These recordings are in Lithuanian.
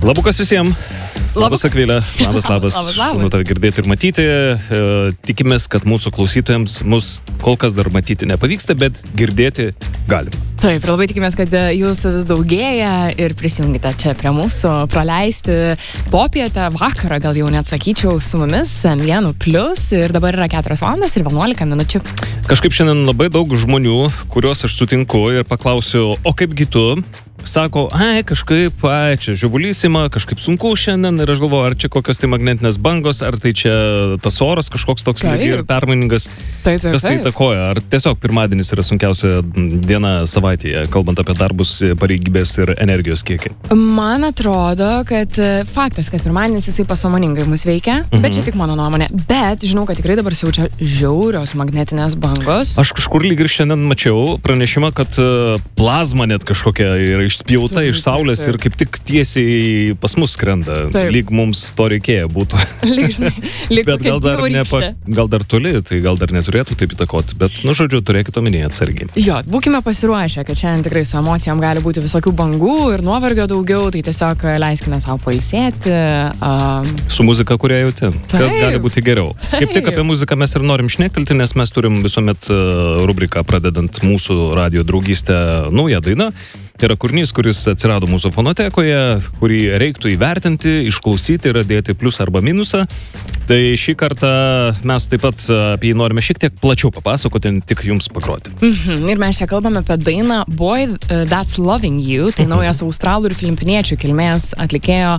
Labukas visiems. Labas, Akvilė. Labas. Šaunu tave girdėti ir matyti. Tikimės, kad mūsų klausytojams mus kol kas dar matyti nepavyksta, bet girdėti galim. Taip, ir labai tikimės, kad jūsų vis daugėja ir prisijungite čia prie mūsų, praleisti popietę, vakarą, gal jau net sakyčiau, su mumis M1+, ir dabar yra 4 valandos ir 11 minučių. Kažkaip šiandien labai daug žmonių, kuriuos aš sutinku ir paklausiu, o kaipgi tu? Sako, kažkaip, čia žiovulys ima, kažkaip sunku šiandien ir aš galvoju, ar čia kokios tai magnetinės bangos, ar tai čia tas oras kažkoks toks lygiai ir permainingas. Taip. Kas tai įtakoja? Ar tiesiog pirmadienis yra sunkiausia diena savaitėje, kalbant apie darbus, pareigybės ir energijos kiekį? Man atrodo, kad faktas, kad pirmadienis jisai pasąmoningai mus veikia, bet čia tik mano nuomonė. Bet žinau, kad tikrai dabar siaučia žiaurios magnetinės bangos. Aš kažkur lyg ir šiandien mačiau pranešimą, kad plazma net kažkokia yra išspjauta iš saulės ir kaip tik tiesiai pas mus skrenda. Lyg mums to reikėjo būtų. Bet gal dar toli, tai gal dar neturėtų taip įtakoti. Bet, žodžiu, turėkite omenyje atsargiai. Jo, būkime pasiruošę, kad šiandien tikrai su emocijom gali būti visokių bangų ir nuovargio daugiau, tai tiesiog leiskime savo pailsėti. Su muzika, kurią jauti. Kas gali būti geriau. Kaip tik apie muziką mes ir norim šnektelti, nes mes turim visuomet rubriką, pradedant mūsų radijo draugystę, naują dainą. Tai yra kūrinys, kuris atsirado mūsų fonotekoje, kurį reiktų įvertinti, išklausyti ir dėti pliusą arba minusą. Tai šį kartą mes taip pat apie jį norime šiek tiek plačiau papasakoti, tik jums pagroti. Ir mes čia kalbame apie dainą Boy That's Loving You. Tai naujas australų ir filipiniečių kilmės atlikėjo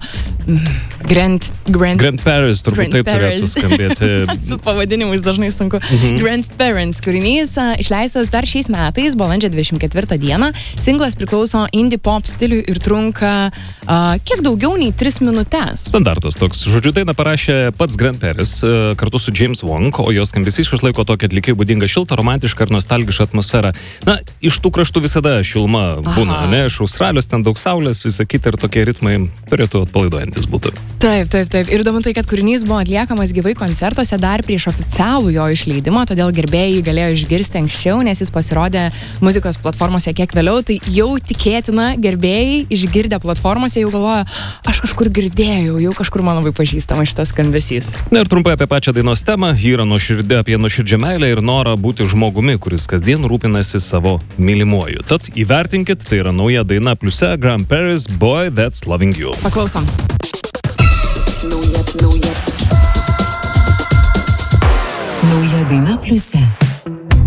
Grant Parents, turbūt taip turėtų skambėti. Su pavadinimais dažnai sunku. Grant Parents kūrinys išleistas dar šiais metais, balandžio 24 dieną. Singlas priklauso indie pop stiliui ir trunka kiek daugiau nei 3 minutes. Standartas toks. Žodžiu, dainą parašė pats Grant Paris kartu su James Wong, o jos skambesys išlaiko tokį atlikėjų būdingą šiltą, romantišką ir nostalgišką atmosferą. Na, iš tų kraštų visada šiluma būna, ne? Iš Australijos ten daug saulės, visa kita ir tokie ritmai turėtų atpalaiduojantis būtų. Taip. Ir įdomu tai, kad kūrinys buvo atliekamas gyvai koncertuose dar prieš oficialų jo išleidimą, todėl gerbėjai galėjo išgirsti anksčiau, nes jis pasirodė muzikos platformose kiek vėliau, tai jau tikėtina gerbėjai išgirdę platformose jau galvoja, aš kažkur girdėjau, jau kažkur man labai pažįstama šitas skambesys. Na ir trumpai apie pačią dainos temą. Ji yra apie nuoširdžią meilę ir norą būti žmogumi, kuris kasdien rūpinasi savo mylimuoju. Tad įvertinkit, tai yra nauja daina pliuse Grant Paris, Boy That's Loving You. Paklausom. Nauja daina pliuse.